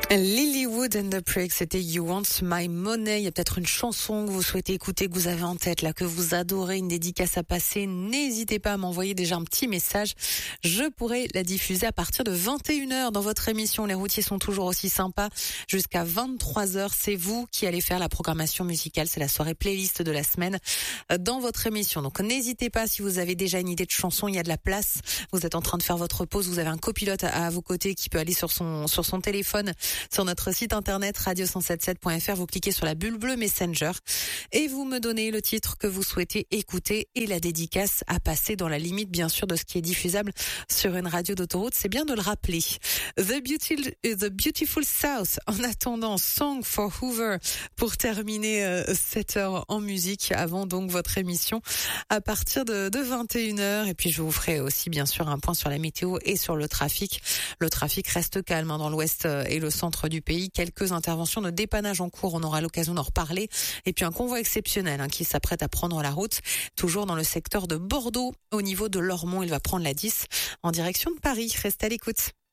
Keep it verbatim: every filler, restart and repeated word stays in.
Lilywood and the Prick, c'était You Want My Money. Il y a peut-être une chanson que vous souhaitez écouter, que vous avez en tête, là, que vous adorez, une dédicace à passer. N'hésitez pas à m'envoyer déjà un petit message. Je pourrai la diffuser à partir de vingt et une heures dans votre émission. Les routiers sont toujours aussi sympas. Jusqu'à vingt-trois heures, c'est vous qui allez faire la programmation musicale. C'est la soirée playlist de la semaine dans votre émission. Donc n'hésitez pas, si vous avez déjà une idée de chanson, il y a de la place. Vous êtes en train de faire votre pause, vous avez un copilote à, à vos côtés qui peut aller sur son, sur son téléphone, sur notre site internet radio cent soixante-dix-sept point f r, vous cliquez sur la bulle bleue Messenger et vous me donnez le titre que vous souhaitez écouter et la dédicace à passer dans la limite, bien sûr, de ce qui est diffusable sur une radio d'autoroute. C'est bien de le rappeler. The Beautiful, The Beautiful South. En attendant, Song for Hoover pour terminer euh, cette heure en musique avant donc votre émission à partir de, de vingt et une heures. Et puis je vous ferai aussi bien sûr un point sur la météo et sur le trafic. Le trafic reste calme hein, dans l'ouest et le centre du pays. Quelques interventions de dépannage en cours, on aura l'occasion d'en reparler. Et puis un convoi exceptionnel hein, qui s'apprête à prendre la route, toujours dans le secteur de Bordeaux, au niveau de Lormont. Il va prendre la dix en direction de Paris. Restez à l'écoute.